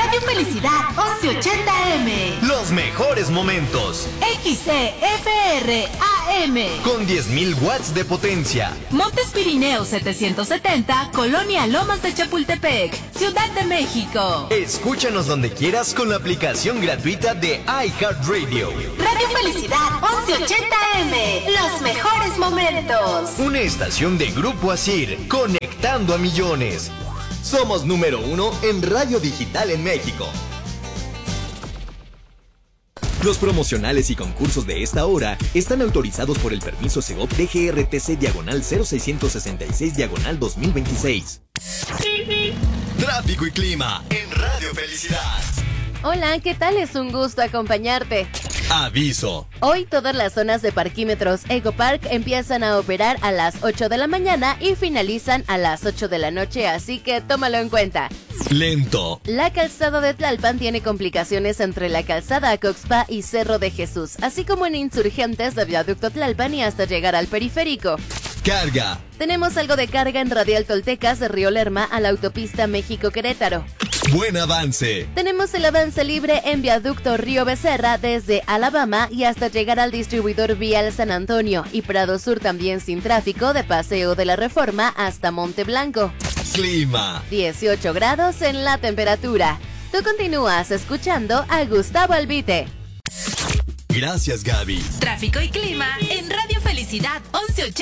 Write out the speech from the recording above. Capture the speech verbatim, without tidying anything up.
Radio Felicidad once ochenta eme. Los mejores momentos. X C F R A M. Con diez mil watts de potencia. Montes Pirineos setecientos setenta, Colonia Lomas de Chapultepec, Ciudad de México. Escúchanos donde quieras con la aplicación gratuita de iHeartRadio. Radio Felicidad once ochenta eme. Los mejores momentos. Una estación de Grupo Asir, conectando a millones. Somos número uno en radio digital en México. Los promocionales y concursos de esta hora están autorizados por el permiso Segov D G R T C diagonal cero seiscientos sesenta y seis diagonal dos mil veintiséis. Tráfico y clima en Radio Felicidad. Hola, ¿qué tal? Es un gusto acompañarte. Aviso. Hoy todas las zonas de parquímetros Ecopark empiezan a operar a las ocho de la mañana y finalizan a las ocho de la noche, así que tómalo en cuenta. Lento. La calzada de Tlalpan tiene complicaciones entre la calzada Coxpa y Cerro de Jesús, así como en Insurgentes de Viaducto Tlalpan y hasta llegar al periférico. Carga. Tenemos algo de carga en Radial Toltecas de Río Lerma a la autopista México-Querétaro. Buen avance. Tenemos el avance libre en Viaducto Río Becerra desde Alabama y hasta llegar al distribuidor vial San Antonio, y Prado Sur también sin tráfico de Paseo de la Reforma hasta Monte Blanco. Clima. dieciocho grados en la temperatura. Tú continúas escuchando a Gustavo Albite. Gracias, Gaby. Tráfico y clima en Radio Felicidad once ochenta.